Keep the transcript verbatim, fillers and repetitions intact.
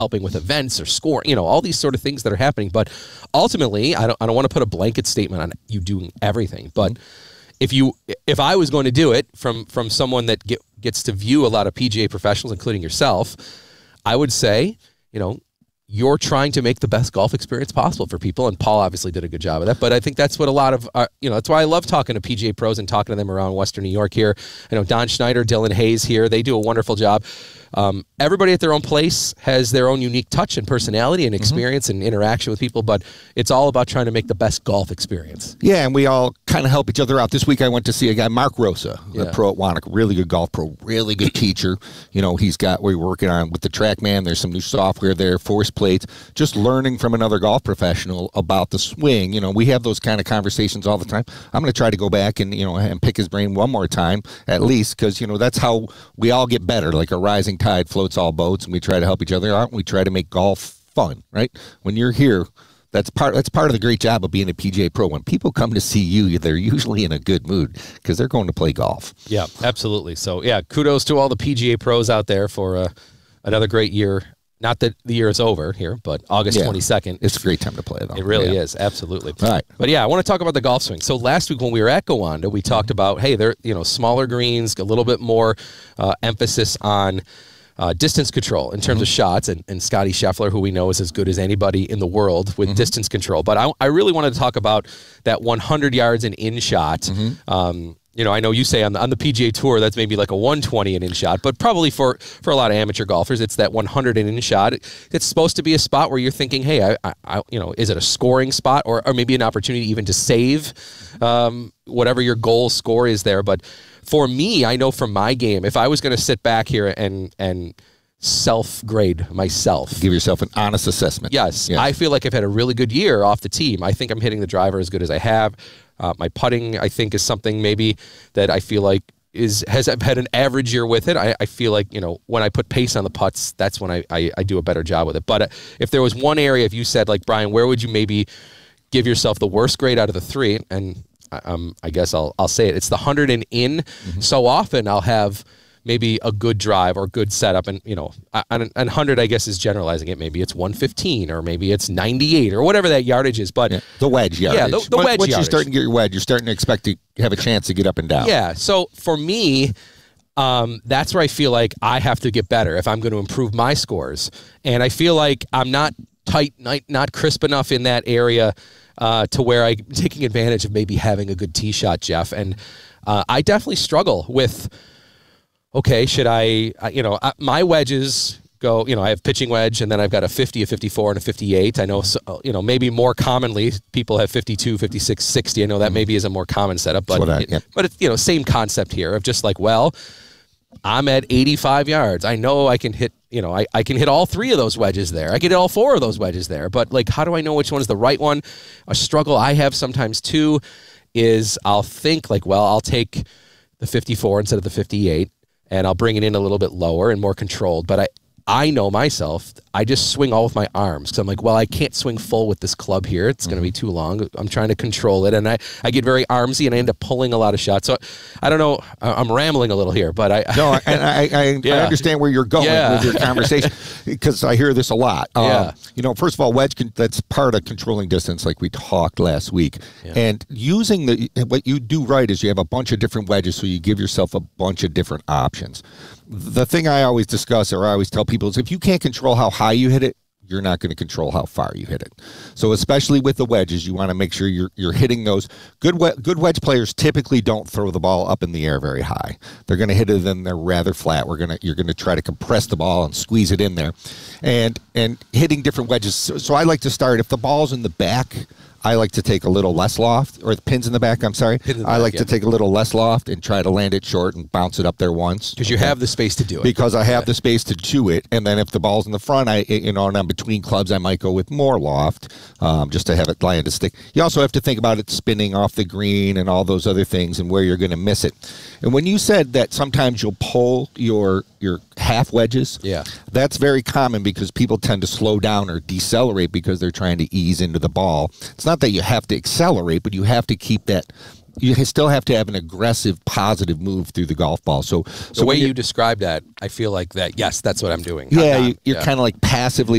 helping with events or score, you know, all these sort of things that are happening. But ultimately, I don't, I don't want to put a blanket statement on you doing everything. But if you, if I was going to do it from, from someone that get, gets to view a lot of P G A professionals, including yourself, I would say, you know, you're trying to make the best golf experience possible for people, and Paul obviously did a good job of that. But I think that's what a lot of, our, you know, that's why I love talking to P G A pros and talking to them around Western New York here. I know Don Schneider, Dylan Hayes here, they do a wonderful job. Um, everybody at their own place has their own unique touch and personality and experience mm-hmm. and interaction with people, but it's all about trying to make the best golf experience. Yeah, and we all kind of help each other out. This week I went to see a guy, Mark Rosa, yeah. a pro at Wannock, really good golf pro, really good teacher. You know, he's got, we're working on with the TrackMan, there's some new software there, force plates, just learning from another golf professional about the swing. You know, we have those kind of conversations all the time. I'm going to try to go back and, you know, and pick his brain one more time at least, because, you know, that's how we all get better, like a rising tide floats all boats, and we try to help each other out, and we try to make golf fun, right? When you're here, that's part that's part of the great job of being a P G A pro. When people come to see you, they're usually in a good mood because they're going to play golf. Yeah, absolutely. So, yeah, kudos to all the P G A pros out there for uh, another great year. Not that the year is over here, but August yeah. twenty-second. It's a great time to play, though. It really yeah. is, absolutely. All right. But, yeah, I want to talk about the golf swing. So last week when we were at Gowanda, we talked about, hey, they're, you know, smaller greens, a little bit more uh, emphasis on Uh, distance control in terms mm-hmm. of shots, and, and Scotty Scheffler, who we know is as good as anybody in the world with mm-hmm. distance control. But I, I really wanted to talk about that one hundred yards and in shot. Mm-hmm. Um, you know, I know you say on the, on the P G A Tour that's maybe like a one twenty and in shot, but probably for, for a lot of amateur golfers, it's that one hundred and in shot. It, it's supposed to be a spot where you're thinking, hey, I, I, I, you know, is it a scoring spot, or, or maybe an opportunity even to save um, whatever your goal score is there. But for me, I know from my game, if I was going to sit back here and and self-grade myself. Give yourself an honest assessment. Yes, yes. I feel like I've had a really good year off the team. I think I'm hitting the driver as good as I have. Uh, my putting, I think, is something maybe that I feel like is has I've had an average year with it. I, I feel like, you know, when I put pace on the putts, that's when I, I, I do a better job with it. But uh, if there was one area, if you said, like, Brian, where would you maybe give yourself the worst grade out of the three? And Um, I guess I'll I'll say it. It's the one hundred and in. Mm-hmm. So often I'll have maybe a good drive or good setup, and you know, and one hundred I guess is generalizing it. Maybe it's one fifteen, or maybe it's ninety-eight, or whatever that yardage is. But yeah, the wedge yardage. Yeah, the, the wedge Once yardage. you start to get your wedge, you're starting to expect to have a chance to get up and down. Yeah. So for me, um, that's where I feel like I have to get better if I'm going to improve my scores, and I feel like I'm not tight, not, not crisp enough in that area. Uh, to where I'm taking advantage of maybe having a good tee shot, Jeff. And uh, I definitely struggle with, okay, should I, uh, you know, uh, my wedges go, you know, I have pitching wedge, and then I've got a fifty, a fifty-four, and a fifty-eight. I know, so, you know, maybe more commonly people have fifty-two, fifty-six, sixty. I know that maybe is a more common setup, but, I, it, yeah. but it's, you know, same concept here of just like, well, I'm at eighty-five yards. I know I can hit, you know, I, I can hit all three of those wedges there. I can hit all four of those wedges there. But, like, how do I know which one is the right one? A struggle I have sometimes, too, is I'll think, like, well, I'll take the fifty-four instead of the fifty-eight, and I'll bring it in a little bit lower and more controlled. But I, I know myself, I just swing all with my arms. So I'm like, well, I can't swing full with this club here. It's mm-hmm. going to be too long. I'm trying to control it, and I, I get very armsy, and I end up pulling a lot of shots. So I don't know. I'm rambling a little here, but I... No, and I, I, yeah. I understand where you're going yeah. with your conversation, because I hear this a lot. Um, yeah. You know, first of all, wedge, can, that's part of controlling distance, like we talked last week. Yeah. And using the... What you do right is you have a bunch of different wedges, so you give yourself a bunch of different options. The thing I always discuss, or I always tell people, is if you can't control how high you hit it, you're not going to control how far you hit it. So especially with the wedges, you want to make sure you're you're hitting those. Good we- good wedge players typically don't throw the ball up in the air very high. They're going to hit it and they're rather flat. We're gonna you're going to try to compress the ball and squeeze it in there, and and hitting different wedges. So, so I like to start if the ball's in the back. I like to take a little less loft, or the pins in the back, I'm sorry. I back, like yeah. to take a little less loft and try to land it short and bounce it up there once. Because you okay? have the space to do it. Because I have yeah. the space to do it. And then if the ball's in the front, I you know, and I'm between clubs, I might go with more loft um, just to have it land a stick. You also have to think about it spinning off the green and all those other things and where you're going to miss it. And when you said that sometimes you'll pull your your half wedges. Yeah. That's very common because people tend to slow down or decelerate because they're trying to ease into the ball. It's not that you have to accelerate, but you have to keep that. You still have to have an aggressive, positive move through the golf ball. So, The so way when you described that, I feel like that, yes, that's what I'm doing. yeah, Not- you, you're yeah. kind of like passively